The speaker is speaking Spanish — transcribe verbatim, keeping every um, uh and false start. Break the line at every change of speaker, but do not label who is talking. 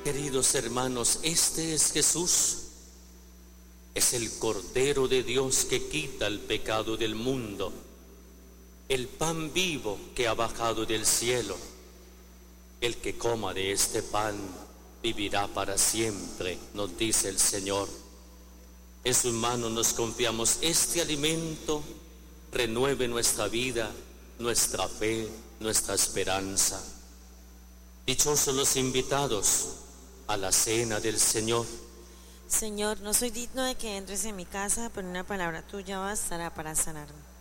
Queridos hermanos, este es Jesús, es el Cordero de Dios que quita el pecado del mundo, el pan vivo que ha bajado del cielo. El que coma de este pan vivirá para siempre, nos dice el Señor. En sus manos nos confiamos este alimento, renueve nuestra vida, nuestra fe, nuestra esperanza. Dichosos los invitados a la cena del Señor.
Señor, no soy digno de que entres en mi casa, pero una palabra tuya bastará para sanarme.